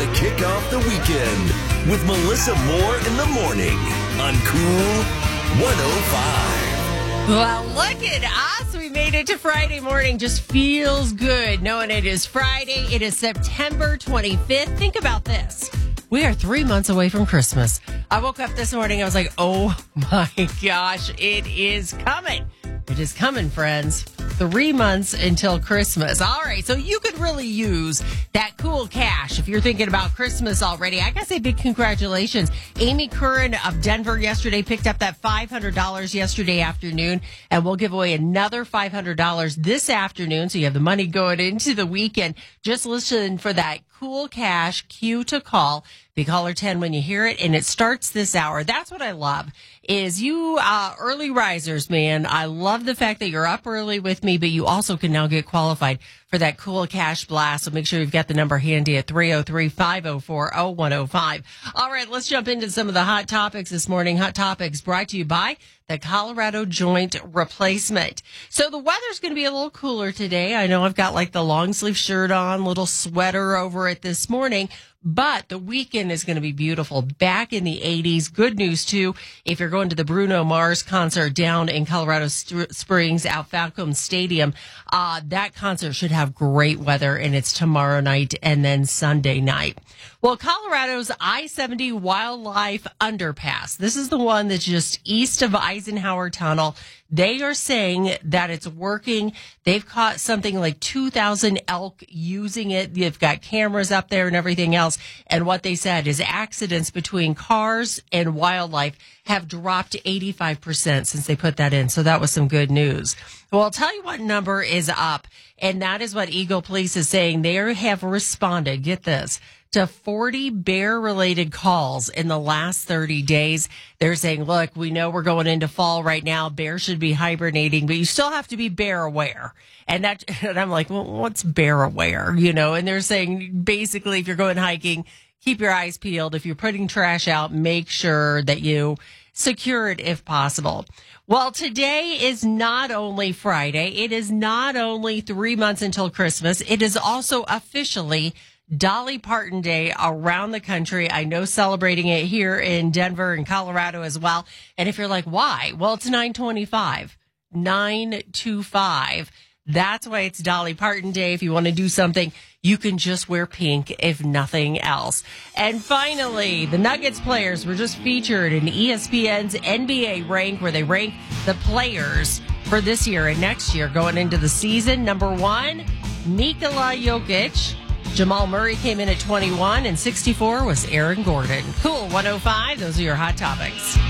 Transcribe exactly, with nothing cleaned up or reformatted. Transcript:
to kick off the weekend with Melissa Moore in the morning on Cool one oh five. Well, look at us. We made it to Friday morning. Just feels good knowing it is Friday. It is September twenty-fifth. Think about this. We are three months away from Christmas. I woke up this morning. I was like, oh my gosh, it is coming. It is coming, friends. Three months until Christmas. All right, so you could really use that cool cash if you're thinking about Christmas already. I gotta say big congratulations. Amy Curran of Denver yesterday picked up that five hundred dollars yesterday afternoon, and we'll give away another five hundred dollars this afternoon, so you have the money going into the weekend. Just listen for that cool cash cue to call. Be caller ten when you hear it, and it starts this hour. That's what I love, is you uh, early risers, man. I love the fact that you're up early with me, but you also can now get qualified for that cool cash blast. So make sure you've got the number handy at three oh three, five oh four, oh one oh five. All right, let's jump into some of the hot topics this morning. Hot topics brought to you by the Colorado Joint Replacement. So the weather's going to be a little cooler today. I know I've got like the long sleeve shirt on, little sweater over it this morning, but the weekend is going to be beautiful. Back in the eighties. Good news, too, if you're going to the Bruno Mars concert down in Colorado St- Springs out Falcon Stadium, uh, that concert should have great weather, and it's tomorrow night and then Sunday night. Well, Colorado's I seventy Wildlife Underpass, this is the one that's just east of Eisenhower Tunnel. They are saying that it's working. They've caught something like two thousand elk using it. They've got cameras up there and everything else. And what they said is accidents between cars and wildlife have dropped eighty-five percent since they put that in. So that was some good news. Well, I'll tell you what number is up. And that is what Eagle Police is saying. They have responded, get this, to forty bear-related calls in the last thirty days. They're saying, look, we know we're going into fall right now. Bears should be hibernating, but you still have to be bear aware. And that, and I'm like, well, what's bear aware? You know, and they're saying basically if you're going hiking, keep your eyes peeled. If you're putting trash out, make sure that you secure it if possible. Well, today is not only Friday. It is not only three months until Christmas. It is also officially Dolly Parton Day around the country. I know celebrating it here in Denver and Colorado as well. And if you're like, why? Well, it's nine twenty-five. nine twenty-five. That's why it's Dolly Parton Day. If you want to do something, you can just wear pink, if nothing else. And finally, the Nuggets players were just featured in E S P N's N B A rank, where they rank the players for this year and next year going into the season. Number one, Nikola Jokic. Jamal Murray came in at twenty-one, and sixty-four was Aaron Gordon. Cool one oh five. Those are your hot topics.